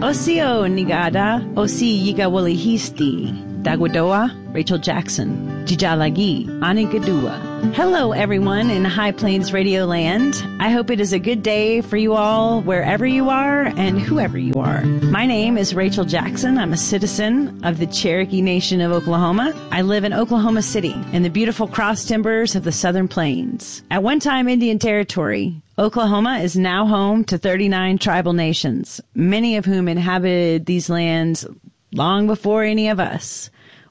Osio Nigada, Osi Yigawalihisti, Dagwadoa, Rachel Jackson, Jijalagi, Anigadua. Hello, everyone in High Plains Radio Land. I hope it is a good day for you all, wherever you are and whoever you are. My name is Rachel Jackson. I'm a citizen of the Cherokee Nation of Oklahoma. I live in Oklahoma City in the beautiful cross timbers of the Southern Plains. At one time Indian Territory, Oklahoma is now home to 39 tribal nations, many of whom inhabited these lands long before any of us.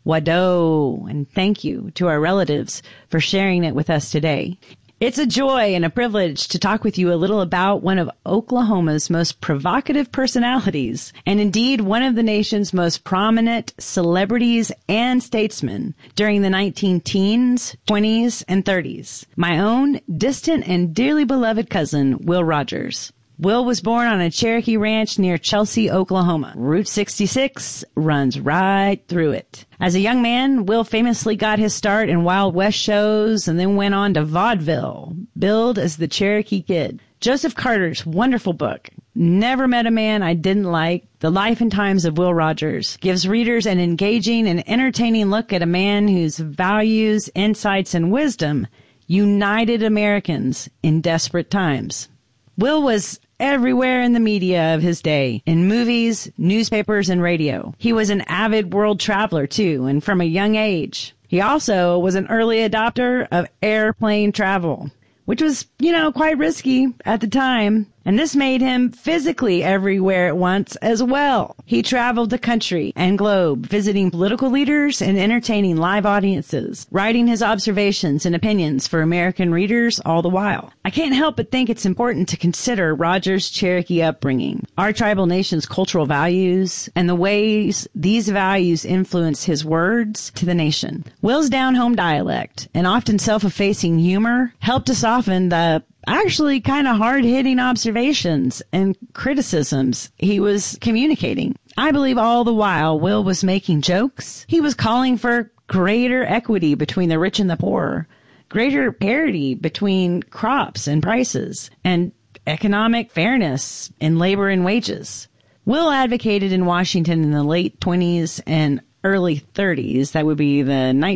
Wado, and thank you to our relatives for sharing it with us today. It's a joy and a privilege to talk with you a little about one of Oklahoma's most provocative personalities, and indeed one of the nation's most prominent celebrities and statesmen during the 19-teens, 20s, and 30s. My own distant and dearly beloved cousin, Will Rogers. Will was born on a Cherokee ranch near Chelsea, Oklahoma. Route 66 runs right through it. As a young man, Will famously got his start in Wild West shows and then went on to vaudeville, billed as the Cherokee Kid. Joseph Carter's wonderful book, Never Met a Man I Didn't Like, The Life and Times of Will Rogers, gives readers an engaging and entertaining look at a man whose values, insights, and wisdom united Americans in desperate times. Will was everywhere in the media of his day, in movies, newspapers, and radio. He was an avid world traveler, too, and from a young age. He also was an early adopter of airplane travel, which was, quite risky at the time. And this made him physically everywhere at once as well. He traveled the country and globe, visiting political leaders and entertaining live audiences, writing his observations and opinions for American readers all the while. I can't help but think it's important to consider Rogers' Cherokee upbringing, our tribal nation's cultural values, and the ways these values influence his words to the nation. Will's down-home dialect and often self-effacing humor helped to soften the actually kind of hard-hitting observations and criticisms he was communicating. I believe all the while Will was making jokes. He was calling for greater equity between the rich and the poor, greater parity between crops and prices, and economic fairness in labor and wages. Will advocated in Washington in the late 20s and early 30s, that would be the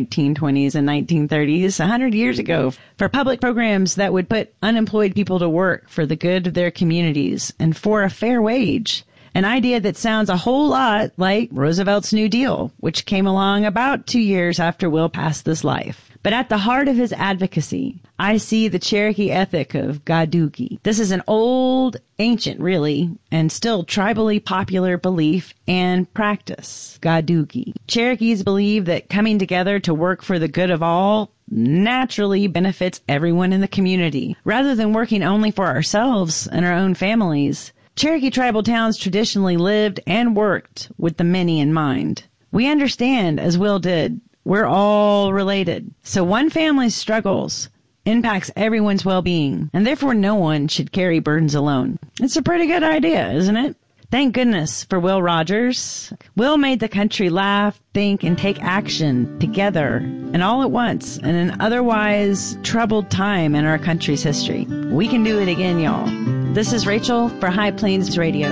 1920s and 1930s, 100 years ago, for public programs that would put unemployed people to work for the good of their communities and for a fair wage. An idea that sounds a whole lot like Roosevelt's New Deal, which came along about 2 years after Will passed this life. But at the heart of his advocacy, I see the Cherokee ethic of Gadugi. This is an old, ancient, really, and still tribally popular belief and practice. Gadugi. Cherokees believe that coming together to work for the good of all naturally benefits everyone in the community, rather than working only for ourselves and our own families. Cherokee tribal towns traditionally lived and worked with the many in mind. We understand, as Will did, we're all related. So one family's struggles impacts everyone's well-being, and therefore no one should carry burdens alone. It's a pretty good idea, isn't it? Thank goodness for Will Rogers. Will made the country laugh, think, and take action together and all at once in an otherwise troubled time in our country's history. We can do it again, y'all. This is Rachel for High Plains Radio.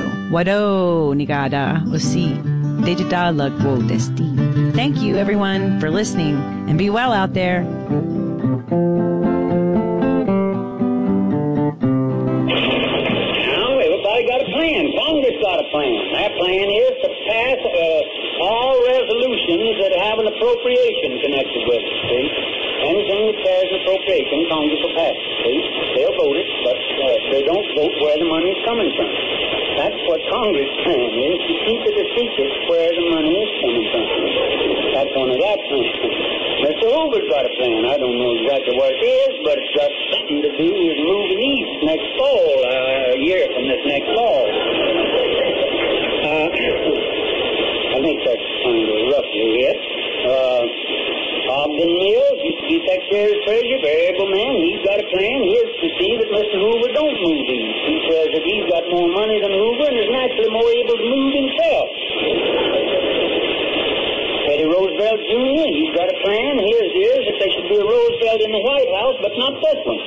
Wado Nigada Osi Dejida Lagwo Desti. Thank you, everyone, for listening, and be well out there. Now, everybody got a plan. Congress got a plan. That plan is to pass all resolutions that have an appropriation connected with it, see? Anything that carries an appropriation, Congress will pass it, see? They'll vote it, but they don't vote where the money is coming from. That's what Congress' plan is, to keep it a secret where the money is coming from. That's one of that plan. Mr. Hoover's got a plan. I don't know exactly what it is, but it's got something to do with moving east next fall, a year from this next fall. I think that's kind of roughly it. Ogden Mills used to be Secretary of the Treasury, very able man. He's got a plan. He is to see that Mr. Hoover don't move east. He says that he's got more money than Hoover and is naturally more able to move himself. Teddy Roosevelt Jr., he's got a plan. His is that there should be a Roosevelt in the White House, but not this one.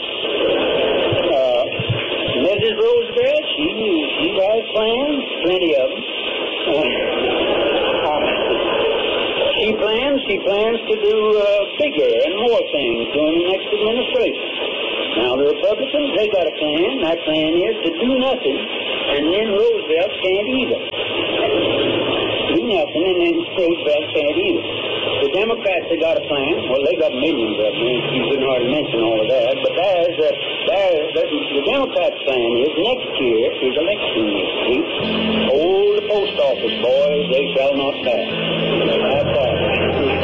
Mrs. Roosevelt, she has plans, plenty of them. She plans to do bigger and more things during the next administration. Now, the Republicans, they got a plan. That plan is to do nothing, and then Roosevelt can't either. Do nothing, and then Roosevelt can't either. The Democrats, they got a plan. Well, they got millions of them. You couldn't hardly mention all of that. But the Democrats' plan is next year is election next week. Oh, the post office boys, they shall not pass. That's all.